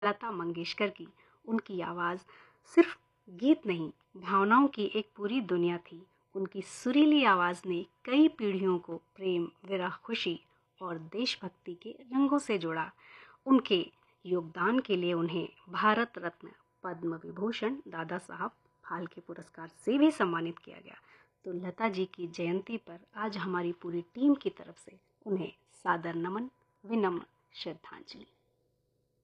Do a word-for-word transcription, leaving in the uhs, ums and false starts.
लता मंगेशकर की उनकी आवाज़ सिर्फ गीत नहीं, भावनाओं की एक पूरी दुनिया थी। उनकी सुरीली आवाज़ ने कई पीढ़ियों को प्रेम, विरह, खुशी और देशभक्ति के रंगों से जोड़ा। उनके योगदान के लिए उन्हें भारत रत्न, पद्म विभूषण, दादा साहब फाल्के पुरस्कार से भी सम्मानित किया गया। तो लता जी की जयंती पर आज हमारी पूरी टीम की तरफ से उन्हें सादर नमन, विनम्र श्रद्धांजलि।